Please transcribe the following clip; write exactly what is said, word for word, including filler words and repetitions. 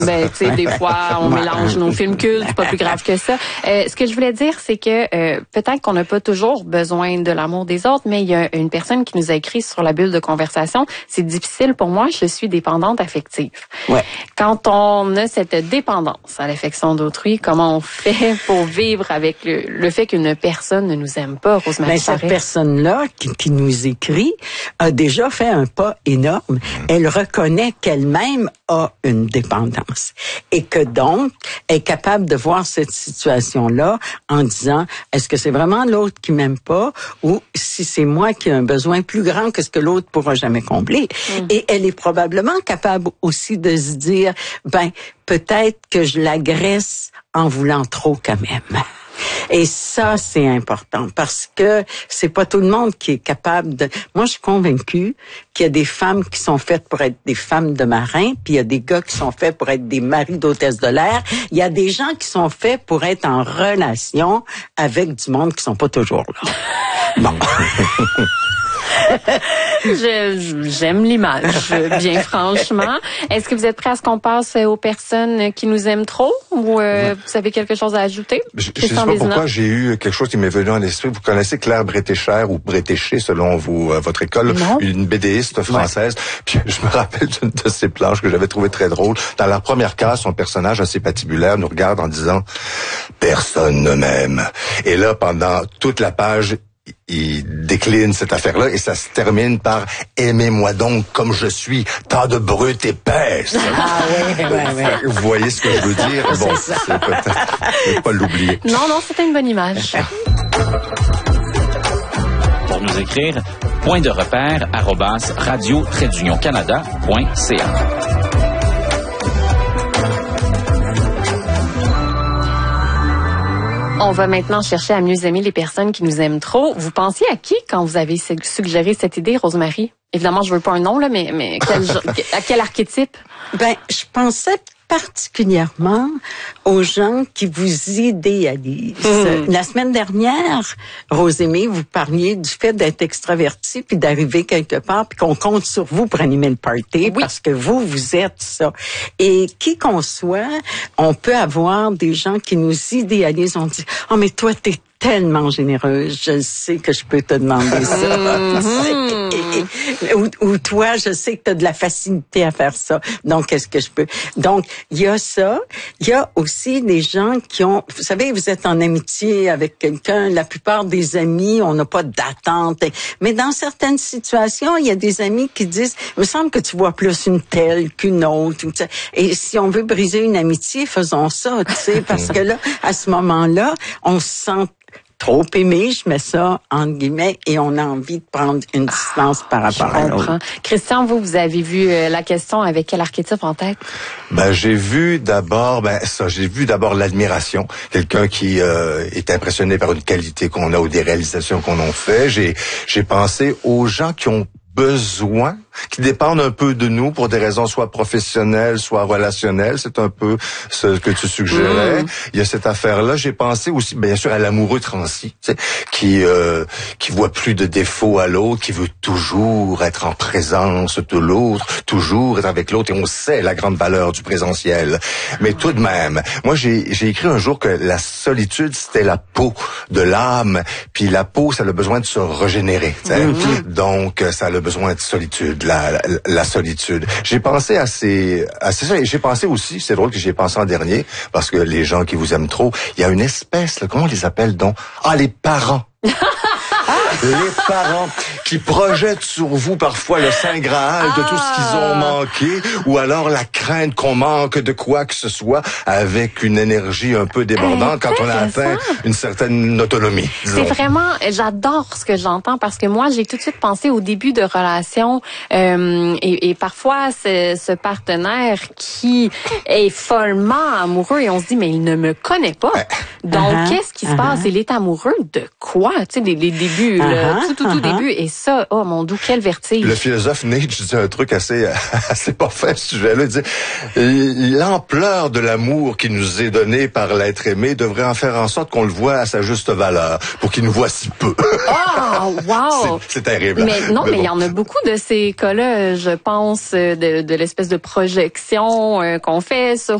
Ben, tu sais, des fois, on mélange nos films cultes, c'est pas plus grave que ça. Euh, ce que je voulais dire, c'est que euh, peut-être qu'on n'a pas toujours besoin de l'amour des autres, mais il y a une personne qui nous a écrit sur la bulle de conversation. C'est difficile pour moi, je suis dépendante affective. Ouais. Quand on a cette dépendance à l'affection d'autrui, comment on fait pour vivre avec le, le fait qu'une personne ne nous aime pas, Rosemary? Ben, cette personne-là qui, qui nous écrit a déjà fait un pas énorme. Elle reconnaît qu'elle-même a une dépendance et que donc est capable de voir cette situation-là en disant est-ce que c'est vraiment l'autre qui m'aime pas ou si c'est moi qui ai un besoin plus grand que ce que l'autre pourra jamais combler. Mm. Et elle est probablement capable aussi de se dire ben peut-être que je l'agresse en voulant trop quand même. Et ça, c'est important parce que c'est pas tout le monde qui est capable de... Moi, je suis convaincue qu'il y a des femmes qui sont faites pour être des femmes de marins, puis il y a des gars qui sont faits pour être des maris d'hôtesses de l'air. Il y a des gens qui sont faits pour être en relation avec du monde qui sont pas toujours là. Bon. Je, j'aime l'image, bien franchement. Est-ce que vous êtes prêts à ce qu'on passe aux personnes qui nous aiment trop ou euh, vous avez quelque chose à ajouter? Je ne sais pas pourquoi j'ai eu quelque chose qui m'est venu en esprit. Vous connaissez Claire Bretécher ou Bretéché selon vous, euh, votre école, non. Une BDiste française. Ouais. Puis je me rappelle d'une de ses planches que j'avais trouvé très drôle. Dans la première case, son personnage assez patibulaire nous regarde en disant « Personne ne m'aime ». Et là, pendant toute la page, il décline cette affaire-là et ça se termine par « Aimez-moi donc comme je suis, tant de brute épaisse ». Ah oui, oui, oui. Vous voyez ce que je veux dire? Bon, c'est, c'est peut-être... Je ne vais pas l'oublier. Non, non, c'était une bonne image. Pour nous écrire, point de repère, arrobas, radio, trait d'union canada, point c a. On va maintenant chercher à mieux aimer les personnes qui nous aiment trop. Vous pensiez à qui quand vous avez suggéré cette idée, Rosemary? Évidemment, je veux pas un nom, là, mais, mais quel, à quel archétype? Ben, je pensais particulièrement aux gens qui vous idéalisent. Mmh. La semaine dernière, Rosémie, vous parliez du fait d'être extraverti puis d'arriver quelque part puis qu'on compte sur vous pour animer le party oui. parce que vous, vous êtes ça. Et qui qu'on soit, on peut avoir des gens qui nous idéalisent. On dit, oh, mais toi, t'es tellement généreuse, je sais que je peux te demander ça. Mm-hmm. et, et, ou, ou toi, je sais que tu as de la facilité à faire ça. Donc, est-ce que je peux? Donc, il y a ça. Il y a aussi des gens qui ont... Vous savez, vous êtes en amitié avec quelqu'un. La plupart des amis, on n'a pas d'attente. Mais dans certaines situations, il y a des amis qui disent, il me semble que tu vois plus une telle qu'une autre. Et si on veut briser une amitié, faisons ça, tu sais, parce que là, à ce moment-là, on se sent trop aimé, je mets ça entre guillemets, et on a envie de prendre une distance par rapport à l'autre. Christian, vous, vous avez vu euh, la question avec quel archétype en tête? Ben, j'ai vu d'abord, ben ça, j'ai vu d'abord l'admiration, quelqu'un qui euh, est impressionné par une qualité qu'on a ou des réalisations qu'on a fait. J'ai, j'ai pensé aux gens qui ont besoin, qui dépendent un peu de nous pour des raisons soit professionnelles, soit relationnelles. C'est un peu ce que tu suggérais. Mmh. Il y a cette affaire-là. J'ai pensé aussi, bien sûr, à l'amoureux transi, tu sais, qui euh, qui voit plus de défauts à l'autre, qui veut toujours être en présence de l'autre, toujours être avec l'autre. Et on sait la grande valeur du présentiel. Mais tout de même, moi, j'ai j'ai écrit un jour que la solitude, c'était la peau de l'âme. Puis la peau, ça a le besoin de se régénérer. Mmh. Donc, ça a le besoin de solitude, la, la, la solitude. J'ai pensé à ces, à ces ça, et j'ai pensé aussi, c'est drôle que j'y ai pensé en dernier, parce que les gens qui vous aiment trop, il y a une espèce, là, comment on les appelle donc? Ah, les parents. Les parents qui projettent sur vous parfois le Saint Graal de tout ce qu'ils ont manqué, ou alors la crainte qu'on manque de quoi que ce soit, avec une énergie un peu débordante quand on a atteint une certaine autonomie. Disons. C'est vraiment, j'adore ce que j'entends parce que moi, j'ai tout de suite pensé au début de relation euh, et, et parfois ce, ce partenaire qui est follement amoureux et on se dit mais il ne me connaît pas. Donc, uh-huh, qu'est-ce qui se uh-huh. passe? Il est amoureux de quoi? Tu sais, les, les débuts, uh-huh, là, tout, tout, tout uh-huh. début. Et ça, oh mon Dieu, quel vertige. Le philosophe Nietzsche dit un truc assez, assez parfait à ce sujet-là. Il dit, l'ampleur de l'amour qui nous est donné par l'être aimé devrait en faire en sorte qu'on le voit à sa juste valeur, pour qu'il nous voit si peu. Oh, wow! C'est, c'est terrible. Mais non, mais il bon. y en a beaucoup de ces cas-là, je pense, de, de l'espèce de projection euh, qu'on fait sur